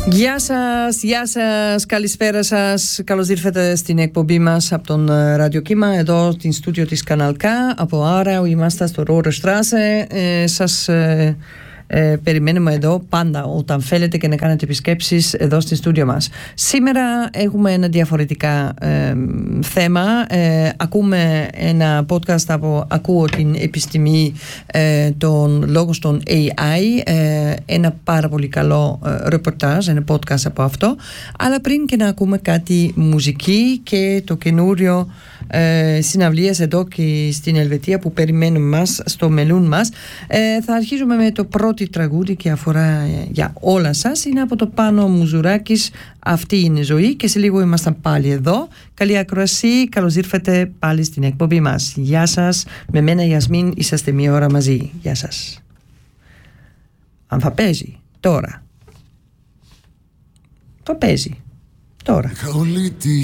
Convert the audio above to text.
Γεια σας, καλησπέρα σας. Καλώς ήρθατε στην εκπομπή μας από τον Ραδιοκύμα, εδώ στην στούντιο της Καναλκά. Από Άρα είμαστε στο Ρόρεστράσε. Σας περιμένουμε εδώ πάντα όταν θέλετε και να κάνετε επισκέψεις εδώ στην στούντιο μας. Σήμερα έχουμε ένα διαφορετικά θέμα. Ακούμε ένα podcast Ακούω την επιστήμη, των λόγους των AI, ένα πάρα πολύ καλό ρεπορτάζ, ένα podcast από αυτό. Αλλά πριν και να ακούμε κάτι μουσική και το καινούριο συναυλίες εδώ και στην Ελβετία που περιμένουμε μας στο μελούν μας, θα αρχίσουμε με το πρώτο τραγούδι και αφορά για όλα σας. Είναι από το Πάνο Μουζουράκης, Αυτή είναι η ζωή, και σε λίγο ήμασταν πάλι εδώ. Καλή ακροασία, καλώς ήρθατε πάλι στην εκπομπή μας. Γεια σας, με μένα Ιασμίν είσαστε μία ώρα μαζί. Γεια σας. Αν θα παίζει τώρα, θα παίζει τώρα.